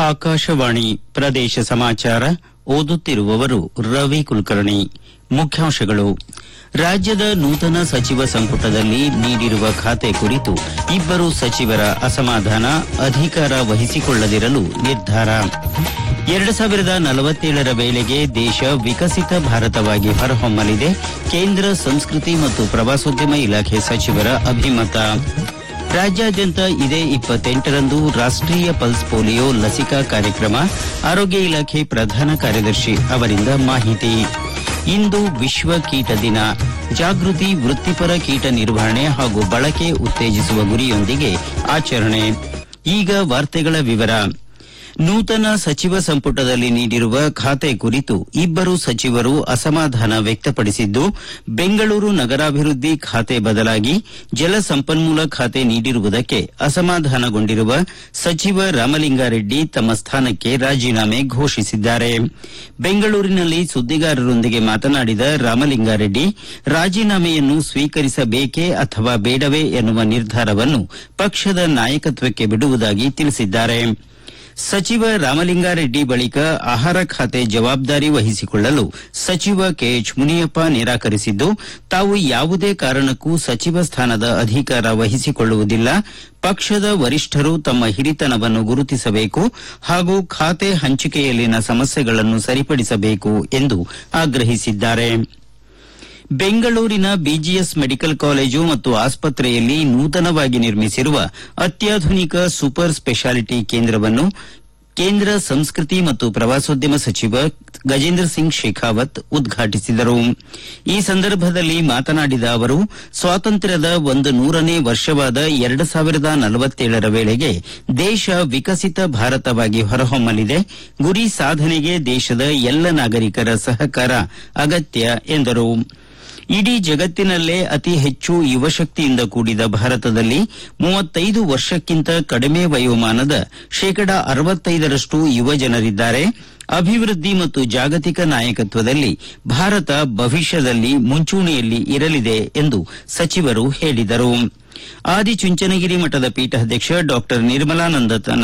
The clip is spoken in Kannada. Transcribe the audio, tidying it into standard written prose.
ಆಕಾಶವಾಣಿ ಪ್ರದೇಶ ಸಮಾಚಾರ ಓದುತ್ತಿರುವವರು ರವಿ ಕುಲಕರ್ಣಿ. ಮುಖ್ಯಾಂಶಗಳು. ರಾಜ್ಯದ ನೂತನ ಸಚಿವ ಸಂಪುಟದಲ್ಲಿ ನೀಡಿರುವ ಖಾತೆ ಕುರಿತು ಇಬ್ಬರು ಸಚಿವರ ಅಸಮಾಧಾನ, ಅಧಿಕಾರ ವಹಿಸಿಕೊಳ್ಳದಿರಲು ನಿರ್ಧಾರ. 2047ರ ವೇಳೆಗೆ ದೇಶ ವಿಕಸಿತ ಭಾರತವಾಗಿ ಹೊರಹೊಮ್ಮಲಿದೆ, ಕೇಂದ್ರ ಸಂಸ್ಕೃತಿ ಮತ್ತು ಪ್ರವಾಸೋದ್ಯಮ ಇಲಾಖೆ ಸಚಿವರ ಅಭಿಮತ. ರಾಜ್ಯಾದ್ಯಂತ ಇದೇ 28ರಂದು ರಾಷ್ಟ್ರೀಯ ಪಲ್ಸ್ ಪೋಲಿಯೋ ಲಸಿಕಾ ಕಾರ್ಯಕ್ರಮ. ಆರೋಗ್ಯ ಇಲಾಖೆ ಪ್ರಧಾನ ಕಾರ್ಯದರ್ಶಿ ಅವರಿಂದ ಮಾಹಿತಿ. ಇಂದು ವಿಶ್ವ ಕೀಟ ದಿನ. ಜಾಗೃತಿ, ವೃತ್ತಿಪರ ಕೀಟ ನಿರ್ವಹಣೆ ಹಾಗೂ ಬಳಕೆ ಉತ್ತೇಜಿಸುವ ಗುರಿಯೊಂದಿಗೆ ಆಚರಣೆ. ಈಗ ವಾರ್ತೆಗಳ ವಿವರ. ನೂತನ ಸಚಿವ ಸಂಪುಟದಲ್ಲಿ ನೀಡಿರುವ ಖಾತೆ ಕುರಿತು ಇಬ್ಬರು ಸಚಿವರು ಅಸಮಾಧಾನ ವ್ಯಕ್ತಪಡಿಸಿದ್ದು, ಬೆಂಗಳೂರು ನಗರಾಭಿವೃದ್ಧಿ ಖಾತೆ ಬದಲಾಗಿ ಜಲಸಂಪನ್ಮೂಲ ಖಾತೆ ನೀಡಿರುವುದಕ್ಕೆ ಅಸಮಾಧಾನಗೊಂಡಿರುವ ಸಚಿವ ರಾಮಲಿಂಗಾರೆಡ್ಡಿ ತಮ್ಮ ಸ್ಥಾನಕ್ಕೆ ರಾಜೀನಾಮೆ ಘೋಷಿಸಿದ್ದಾರೆ. ಬೆಂಗಳೂರಿನಲ್ಲಿ ಸುದ್ದಿಗಾರರೊಂದಿಗೆ ಮಾತನಾಡಿದ ರಾಮಲಿಂಗಾರೆಡ್ಡಿ, ರಾಜೀನಾಮೆಯನ್ನು ಸ್ವೀಕರಿಸಬೇಕೇ ಅಥವಾ ಬೇಡವೇ ಎನ್ನುವ ನಿರ್ಧಾರವನ್ನು ಪಕ್ಷದ ನಾಯಕತ್ವಕ್ಕೆ ಬಿಡುವುದಾಗಿ ತಿಳಿಸಿದ್ದಾರೆ. ಸಚಿವ ರಾಮಲಿಂಗಾರೆಡ್ಡಿ ಬಳಿಕ ಆಹಾರ ಖಾತೆ ಜವಾಬ್ದಾರಿ ವಹಿಸಿಕೊಳ್ಳಲು ಸಚಿವ ಕೆಎಚ್ ಮುನಿಯಪ್ಪ ನಿರಾಕರಿಸಿದ್ದು, ತಾವು ಯಾವುದೇ ಕಾರಣಕ್ಕೂ ಸಚಿವ ಸ್ಥಾನದ ಅಧಿಕಾರ ವಹಿಸಿಕೊಳ್ಳುವುದಿಲ್ಲ, ಪಕ್ಷದ ವರಿಷ್ಠರು ತಮ್ಮ ಹಿರಿತನವನ್ನು ಗುರುತಿಸಬೇಕು ಹಾಗೂ ಖಾತೆ ಹಂಚಿಕೆಯಲ್ಲಿನ ಸಮಸ್ಯೆಗಳನ್ನು ಸರಿಪಡಿಸಬೇಕು ಎಂದು ಆಗ್ರಹಿಸಿದ್ದಾರೆ. ಬೆಂಗಳೂರಿನ ಬಿಜಿಎಸ್ ಮೆಡಿಕಲ್ ಕಾಲೇಜು ಮತ್ತು ಆಸ್ಪತ್ರೆಯಲ್ಲಿ ನೂತನವಾಗಿ ನಿರ್ಮಿಸಿರುವ ಅತ್ಯಾಧುನಿಕ ಸೂಪರ್ ಸ್ಪೆಷಾಲಿಟಿ ಕೇಂದ್ರವನ್ನು ಕೇಂದ್ರ ಸಂಸ್ಕೃತಿ ಮತ್ತು ಪ್ರವಾಸೋದ್ಯಮ ಸಚಿವ ಗಜೇಂದ್ರ ಸಿಂಗ್ ಶೇಖಾವತ್ ಉದ್ಘಾಟಿಸಿದರು. ಈ ಸಂದರ್ಭದಲ್ಲಿ ಮಾತನಾಡಿದ ಅವರು, ಸ್ವಾತಂತ್ರ್ಯದ 100ನೇ ವರ್ಷವಾದ 2047ರ ವೇಳೆಗೆ ದೇಶ ವಿಕಸಿತ ಭಾರತವಾಗಿ ಹೊರಹೊಮ್ಮಲಿದೆ, ಗುರಿ ಸಾಧನೆಗೆ ದೇಶದ ಎಲ್ಲ ನಾಗರಿಕರ ಸಹಕಾರ ಅಗತ್ಯ ಎಂದರು. ಇಡೀ ಜಗತ್ತಿನಲ್ಲೇ ಅತಿ ಹೆಚ್ಚು ಯುವಶಕ್ತಿಯಿಂದ ಕೂಡಿದ ಭಾರತದಲ್ಲಿ 35 ವರ್ಷಕ್ಕಿಂತ ಕಡಿಮೆ ವಯೋಮಾನದ 65% ಯುವ ಜನರಿದ್ದಾರೆ. ಅಭಿವೃದ್ಧಿ ಮತ್ತು ಜಾಗತಿಕ ನಾಯಕತ್ವದಲ್ಲಿ ಭಾರತ ಭವಿಷ್ಯದಲ್ಲಿ ಮುಂಚೂಣಿಯಲ್ಲಿ ಇರಲಿದೆ ಎಂದು ಸಚಿವರು ಹೇಳಿದರು. ಆದಿಚುಂಚನಗಿರಿ ಮಠದ ಪೀಠಾಧ್ಯಕ್ಷ ಡಾ ನಿರ್ಮಲಾನಂದ